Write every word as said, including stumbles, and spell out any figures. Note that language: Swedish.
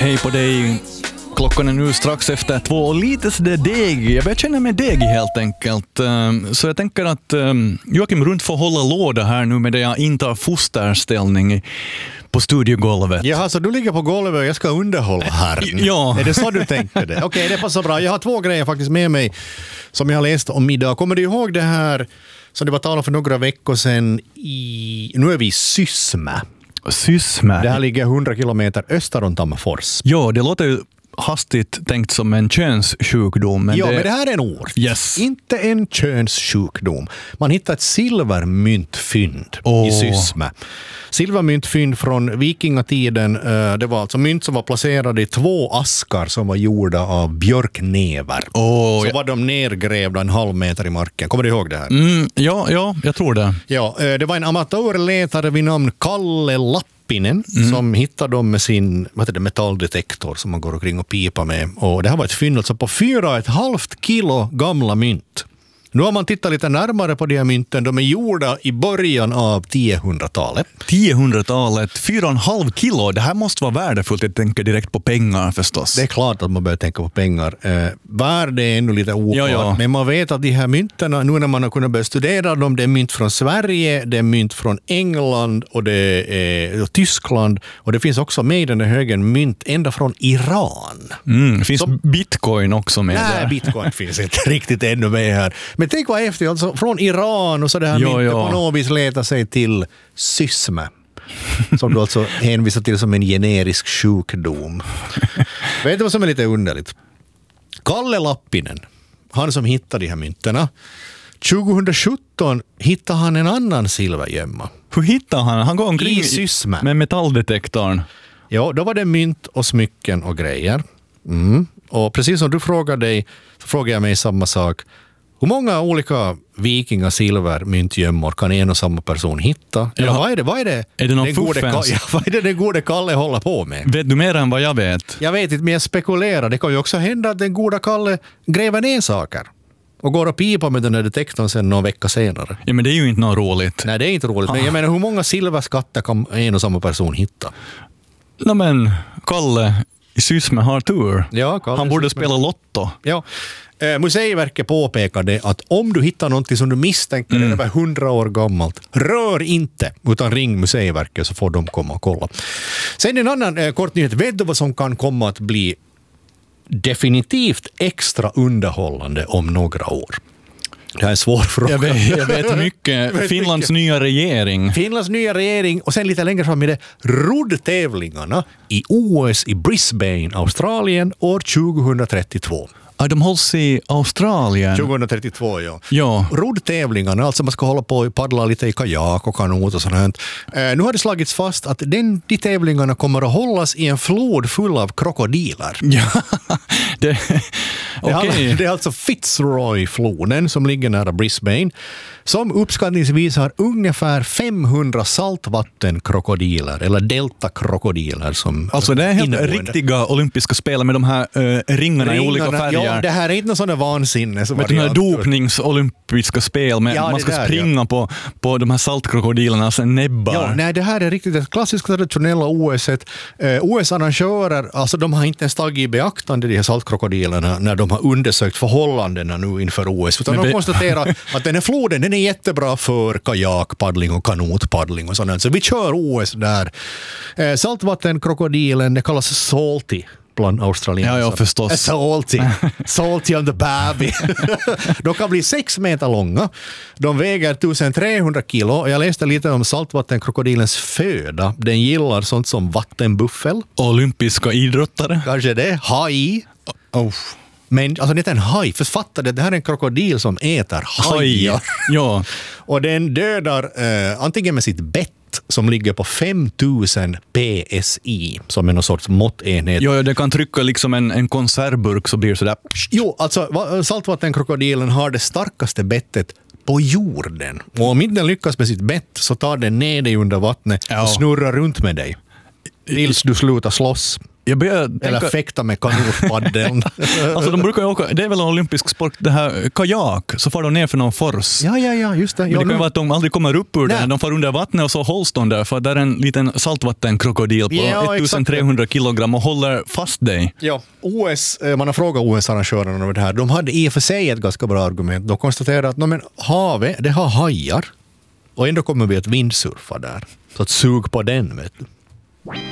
Hej på dig. Klockan är nu strax efter två och lite sådär deg. Jag börjar känna mig deg helt enkelt. Så jag tänker att Joakim Runt får hålla låda här nu med det jag intar fosterställning på studiogolvet. Jaha, så du ligger på golvet och jag ska underhålla här. Ja. Är det så du tänkte det? Okej, okay, det passar bra. Jag har två grejer faktiskt med mig som jag har läst om idag. Kommer du ihåg det här som det var talat för några veckor sedan i... Nu är vi i Sysmä. Sysmä. Det här ligger hundra kilometer öster om Tammerfors. Ja, det låter ju hastigt tänkt som en könssjukdom. Men ja, det... men det här är en ord. Yes. Inte en könssjukdom. Man hittar ett silvermyntfynd oh. i Sysmä. Silvermyntfynd från vikingatiden. Det var alltså mynt som var placerade i två askar som var gjorda av björknäver. Oh, så ja. var de nergrävda en halv meter i marken. Kommer du ihåg det här? Mm, ja, ja, jag tror det. Ja, det var en amatörletare vid namn Kalle Lapp. Mm. som hittade dem med sin vad heter det, metalldetektor som man går omkring och pipar med. Och det här var ett fynd alltså på fyra och ett halvt kilo gamla mynt. Nu har man tittat lite närmare på de här mynten. De är gjorda i början av tiohundratalet. tiohundratalet, fyra och en halv kilo. Det här måste vara värdefullt. Jag tänker direkt på pengar förstås. Det är klart att man börjar tänka på pengar. Eh, värde är ännu lite oklart. Ja, ja. Men man vet att de här mynterna, nu när man har kunnat börja studera dem, det är mynt från Sverige, det är mynt från England och det är och Tyskland. Och det finns också med i den här högen mynt ända från Iran. Mm, det finns Så, bitcoin också med nej, där. bitcoin finns inte riktigt ännu med här. Men tänk vad efter, alltså från Iran och så det här myntet på något vis letar sig till Sysmä. Som du alltså hänvisar till som en generisk sjukdom. Vet du vad som är lite underligt? Kalle Lappinen, han som hittade de här mynterna, tjugohundrasjutton hittade han en annan silvergömma. Hur hittade han? Han går omkring i Sysmä med metalldetektorn. Ja, då var det mynt och smycken och grejer. Mm. Och precis som du frågade dig så frågar jag mig samma sak. Hur många olika vikinga silvermyntgömmor kan en och samma person hitta? Eller ja. vad är det? Vad är det? Är det någon den gode, ja, vad är det den gode Kalle håller på med? Vet du mer än vad jag vet? Jag vet inte, men jag spekulerar. Det kan ju också hända att den goda Kalle gräver ner saker och går och pipar med den här detektorn sen någon vecka senare. Ja, men det är ju inte något roligt. Nej, det är inte roligt. Ah. Men jag menar, hur många silverskatter kan en och samma person hitta? No, men Kalle i Sysmä har tur. Ja, Kalle Han borde Sysmä. spela lotto. Ja. Museiverket påpekade att om du hittar något som du misstänker mm. är över hundra år gammalt, rör inte, utan ring Museiverket så får de komma och kolla. Sen en annan eh, kort nyhet. Vet du vad som kan komma att bli definitivt extra underhållande om några år? Det här är en svår fråga. Jag vet, jag vet mycket. jag vet Finlands mycket. nya regering. Finlands nya regering och sen lite längre fram är det roddtävlingarna i O S i Brisbane, Australien år tjugohundratrettiotvå. Ja, de hålls i Australien. tjugohundratrettiotvå, ja. ja. Roddtävlingarna, alltså man ska hålla på och paddla lite i kajak och kanot och sånt här. Eh, nu har det slagits fast att den, de tävlingarna kommer att hållas i en flod full av krokodiler. Ja, det, det, okay. är, det är alltså Fitzroy-floden som ligger nära Brisbane, som uppskattningsvis har ungefär femhundra saltvattenkrokodiler eller deltakrokodiler som alltså det är helt inneboende. Riktiga olympiska spel med de här uh, ringarna, ringarna i olika färger. Ja, det här är inte någon sån där vansinne. Vet du, de här dopningsolympiska spel med ja, man ska där, springa ja. på, på de här saltkrokodilernas näbbar. Ja, nej, det här är riktigt ett klassiskt traditionella O S. Eh, O S-arrangörer, alltså de har inte ens tagit i beaktande de här saltkrokodilerna när de har undersökt förhållandena nu inför O S. Utan Men de be- konstaterar att den här floden den är jättebra för kajakpaddling och kanotpaddling och sådant. Så vi kör O S där. Eh, saltvattenkrokodilen, det kallas salty bland australiensare. Ja, ja, förstås. Salty. Salty on the baby. De kan bli sex meter långa. De väger tusentrehundra kilo. Jag läste lite om saltvattenkrokodilens föda. Den gillar sånt som vattenbuffel. Olympiska idrottare. Kanske det. Haj. Oh. Men alltså det är en haj. För fatta det, det här är en krokodil som äter hajar. Ja. Och den dödar eh, antingen med sitt bett som ligger på fem tusen P S I som är någon sorts måttenhet. Jo, det kan trycka liksom en, en konservburk så blir det sådär. Jo, alltså saltvattenkrokodilen har det starkaste bettet på jorden. Och om inte den lyckas med sitt bett så tar den ner dig under vattnet ja. och snurrar runt med dig. Tills du slutar slåss. Jag börjar tänka... Eller fäkta med kanotpaddeln. Alltså de brukar ju åka, det är väl en olympisk sport, det här kajak, så får de ner för någon fors. Ja, ja, ja, just det. Men ja, det kan ju nu... vara att de aldrig kommer upp ur Nej. det. De får under vattnet och så hålls de där, för där är en liten saltvattenkrokodil på Ja, ettusentrehundra kilogram och håller fast dig. Ja, O S, man har frågat O S-arrangörerna om det här. De hade i och för sig ett ganska bra argument. De konstaterade att no, men, havet, det har hajar. Och ändå kommer vi att vindsurfa där. Så att sug på den, vet du.